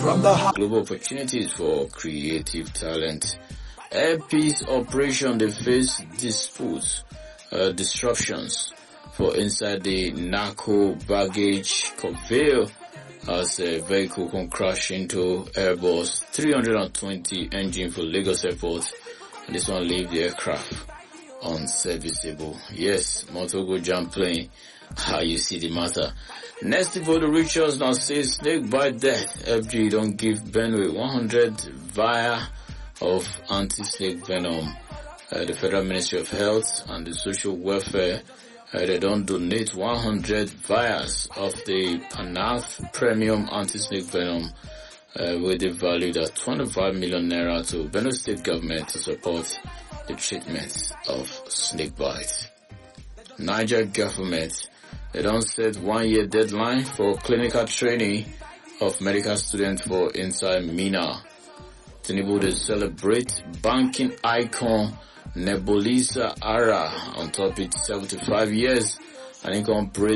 Global opportunities for creative talent. Air peace operation, they face disputes, disruptions for inside the narco baggage conveyor as a vehicle can crash into Airbus 320 engine for Lagos Airport, and this one leave the aircraft unserviceable. Yes, Motogo jam plane. How you see the matter. Next for the rituals now says snake bite death. FG don't give Benue 100 vial of anti-snake venom. The Federal Ministry of Health and the Social Welfare, they don't donate 100 vials of the Panath Premium Anti-Snake Venom with the valued at 25 million naira to Benue State government to support the treatment of snake bite. Niger government, they don't set 1 year deadline for clinical training of medical students for inside Mina. Tinubu they celebrate banking icon Nebulisa Ara on top it 75 years and income